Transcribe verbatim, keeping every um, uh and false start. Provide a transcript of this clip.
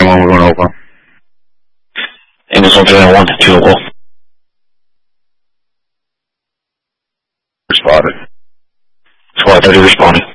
one, we're going over. Angles one three nine one, two Wolf. Spotted. Squad thirty responding.